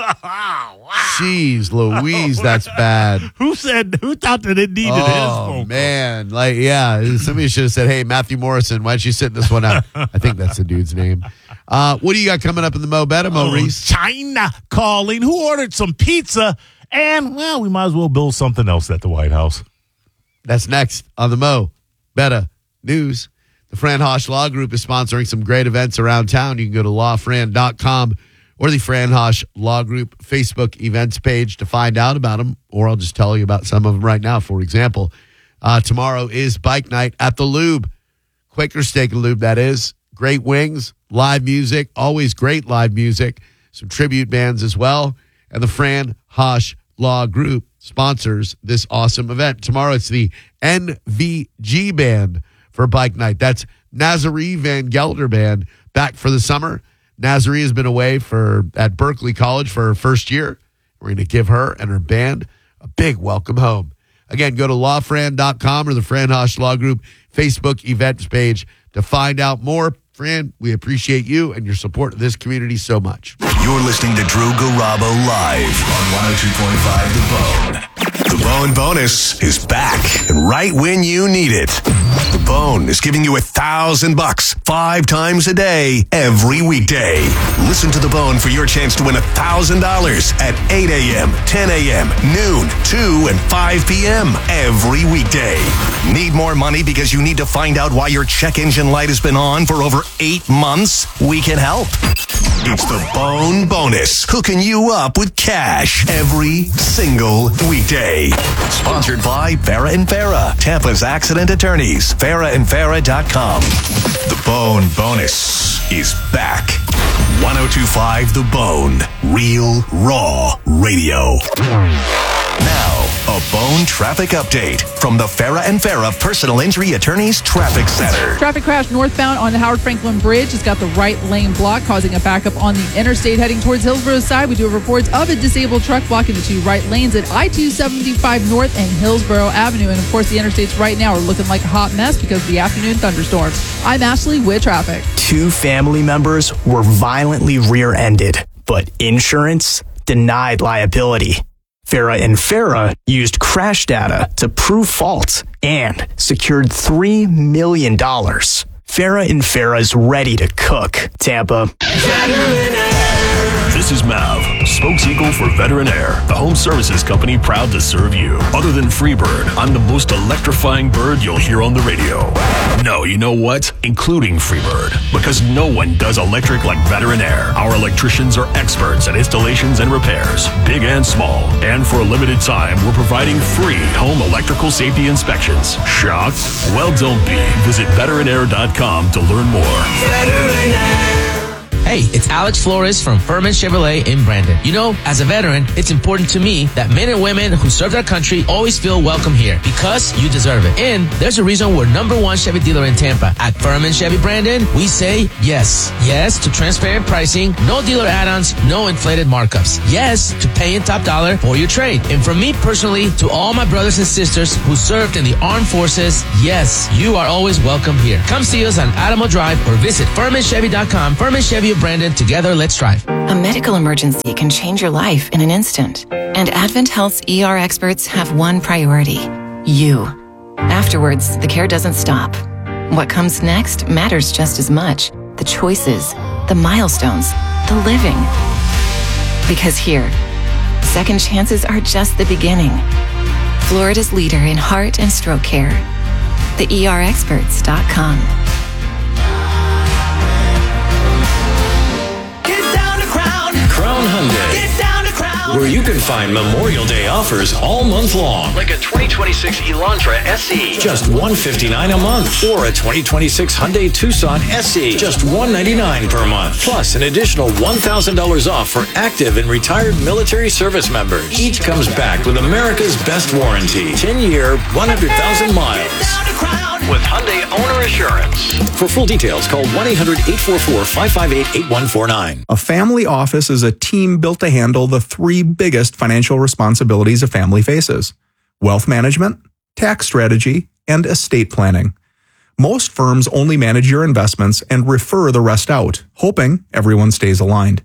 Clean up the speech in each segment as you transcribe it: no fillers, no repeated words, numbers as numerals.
Wow. Jeez Louise, that's bad. Who thought that it needed his phone call? Man. Like, yeah, somebody should have said, hey, Matthew Morrison, why don't you sit this one out? I think that's the dude's name. What do you got coming up in the Mo Better, Mo Reese? China calling. Who ordered some pizza? And, well, we might as well build something else at the White House. That's next on the Mo Better News. The Fran Hosch Law Group is sponsoring some great events around town. You can go to lawfran.com or the Fran Hosch Law Group Facebook events page to find out about them, or I'll just tell you about some of them right now. For example, tomorrow is bike night at the Lube. Quaker Steak and Lube, that is. Great wings, live music, always great live music, some tribute bands as well. And the Fran Hosch Law Group sponsors this awesome event. Tomorrow it's the NVG Band for bike night. That's Nazarene Van Gelder Band back for the summer. Nazarene has been away at Berkeley College for her first year. We're going to give her and her band a big welcome home. Again, go to lawfran.com or the Fran Hosch Law Group Facebook events page to find out more. Fran, we appreciate you and your support of this community so much. You're listening to Drew Garabo live on 102.5 The Bone. The Bone Bonus is back and right when you need it. The Bone is giving you $1,000 5 times a day, every weekday. Listen to The Bone for your chance to win $1,000 at 8 a.m., 10 a.m., noon, 2, and 5 p.m. every weekday. Need more money because you need to find out why your check engine light has been on for over 8 months? We can help. It's the Bone Bonus, hooking you up with cash every single weekday. Sponsored by Farah and Farah, Tampa's accident attorneys, farahandfarah.com. The Bone Bonus is back. 102.5 The Bone, real, raw radio. Now, a Bone traffic update from the Farah and Farah Personal Injury Attorneys Traffic Center. Traffic crash northbound on the Howard Franklin Bridge. It's got the right lane blocked, causing a backup on the interstate heading towards Hillsborough side. We do have reports of a disabled truck blocking the 2 right lanes at I-275 North and Hillsborough Avenue. And, of course, the interstates right now are looking like a hot mess because of the afternoon thunderstorms. I'm Ashley with traffic. 2 family members were violently rear-ended, but insurance denied liability. Farah and Farah used crash data to prove fault and secured $3 million. Farah and Farah's ready to cook. Tampa. This is Mav, spokespeople for Veteran Air, the home services company proud to serve you. Other than Freebird, I'm the most electrifying bird you'll hear on the radio. No, you know what? Including Freebird, because no one does electric like Veteran Air. Our electricians are experts at installations and repairs, big and small. And for a limited time, we're providing free home electrical safety inspections. Shocked? Well, don't be. Visit veteranair.com to learn more. Veteran Air. Hey, it's Alex Flores from Furman Chevrolet in Brandon. You know, as a veteran, it's important to me that men and women who serve our country always feel welcome here because you deserve it. And there's a reason we're #1 Chevy dealer in Tampa. At Furman Chevy Brandon, we say yes. Yes to transparent pricing, no dealer add-ons, no inflated markups. Yes to paying top dollar for your trade. And from me personally to all my brothers and sisters who served in the armed forces, yes, you are always welcome here. Come see us on Adamo Drive or visit FurmanChevy.com. Furman Chevy of Brandon, together, let's drive. A medical emergency can change your life in an instant. And Advent Health's ER experts have one priority: you. Afterwards, the care doesn't stop. What comes next matters just as much. The choices, the milestones, the living. Because here, second chances are just the beginning. Florida's leader in heart and stroke care. TheERexperts.com. Crown Hyundai. Get down to Crown. Where you can find Memorial Day offers all month long. Like a 2026 Elantra SE. Just $159 a month. Or a 2026 Hyundai Tucson SE. Just $199 per month. Plus an additional $1,000 off for active and retired military service members. Each comes back with America's best warranty. 10-year, 100,000 miles. With Hyundai Owner Assurance. For full details, call 1-800-844-558-8149. A family office is a team built to handle the 3 biggest financial responsibilities a family faces: wealth management, tax strategy, and estate planning. Most firms only manage your investments and refer the rest out, hoping everyone stays aligned.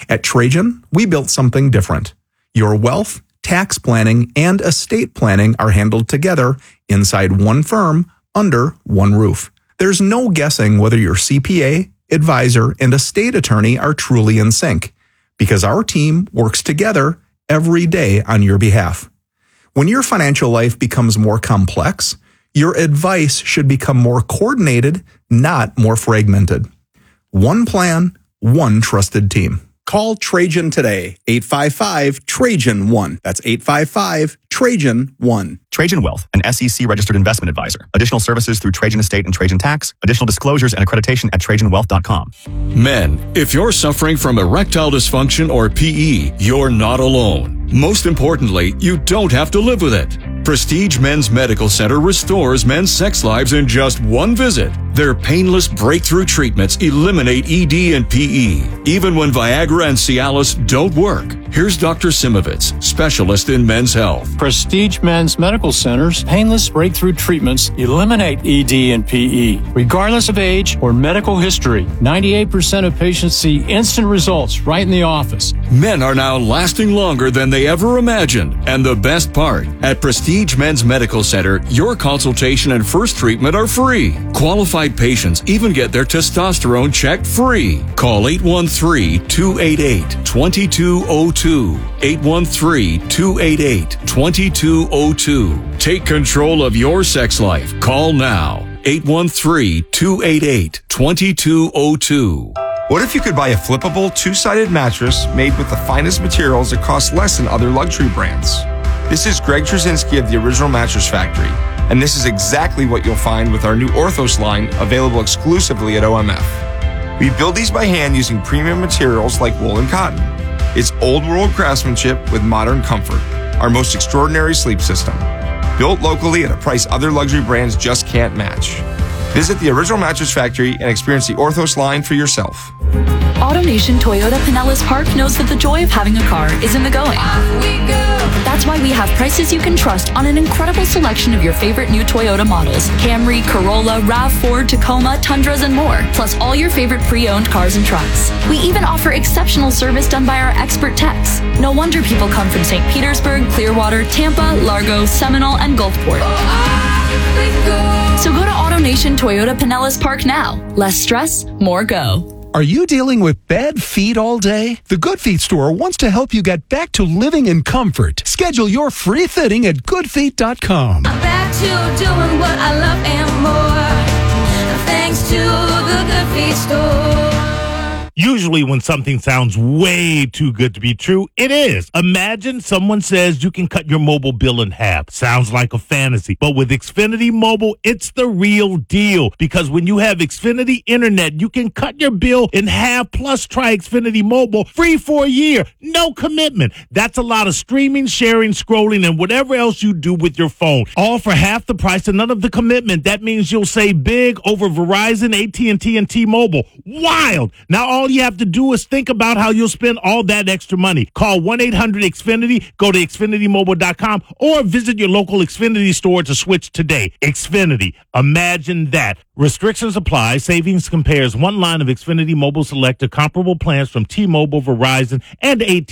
At Trajan, we built something different. Your wealth, tax planning, and estate planning are handled together inside one firm under one roof. There's no guessing whether your CPA, advisor, and estate attorney are truly in sync, because our team works together every day on your behalf. When your financial life becomes more complex, your advice should become more coordinated, not more fragmented. One plan, one trusted team. Call Trajan today, 855-TRAJAN-1. That's 855-TRAJAN-1. Trajan Wealth, an SEC-registered investment advisor. Additional services through Trajan Estate and Trajan Tax. Additional disclosures and accreditation at TrajanWealth.com. Men, if you're suffering from erectile dysfunction or PE, you're not alone. Most importantly, you don't have to live with it. Prestige Men's Medical Center restores men's sex lives in just one visit. Their painless breakthrough treatments eliminate ED and PE, even when Viagra and Cialis don't work. Here's Dr. Simovitz, specialist in men's health. Prestige Men's Medical Center's painless breakthrough treatments eliminate ED and PE, regardless of age or medical history. 98% of patients see instant results right in the office. Men are now lasting longer than they ever imagined. And the best part, at Prestige Men's Medical Center, your consultation and first treatment are free. Qualified patients even get their testosterone checked free. Call 813-288-2202. 813-288-2202. Take control of your sex life. Call now. 813-288-2202. What if you could buy a flippable, two-sided mattress made with the finest materials that cost less than other luxury brands? This is Greg Trzynski of the Original Mattress Factory, and this is exactly what you'll find with our new Orthos line, available exclusively at OMF. We build these by hand using premium materials like wool and cotton. It's old-world craftsmanship with modern comfort, our most extraordinary sleep system. Built locally at a price other luxury brands just can't match. Visit the Original Mattress Factory and experience the Orthos line for yourself. AutoNation Toyota Pinellas Park knows that the joy of having a car is in the going. That's why we have prices you can trust on an incredible selection of your favorite new Toyota models. Camry, Corolla, RAV4, Tacoma, Tundras, and more. Plus all your favorite pre-owned cars and trucks. We even offer exceptional service done by our expert techs. No wonder people come from St. Petersburg, Clearwater, Tampa, Largo, Seminole, and Gulfport. So go to AutoNation Toyota Pinellas Park now. Less stress, more go. Are you dealing with bad feet all day? The Good Feet store wants to help you get back to living in comfort. Schedule your free fitting at goodfeet.com. I'm back to doing what I love and more, thanks to the Good Feet store. Usually when something sounds way too good to be true, it is. Imagine someone says you can cut your mobile bill in half. Sounds like a fantasy. But with Xfinity Mobile, it's the real deal. Because when you have Xfinity Internet, you can cut your bill in half, plus try Xfinity Mobile free for a year. No commitment. That's a lot of streaming, sharing, scrolling, and whatever else you do with your phone. All for half the price and none of the commitment. That means you'll save big over Verizon, AT&T, and T-Mobile. Wild. Now all you have to do is think about how you'll spend all that extra money. Call 1-800-XFINITY, go to XfinityMobile.com, or visit your local Xfinity store to switch today. Xfinity. Imagine that. Restrictions apply. Savings compares one line of Xfinity Mobile Select to comparable plans from T-Mobile, Verizon, and AT&T.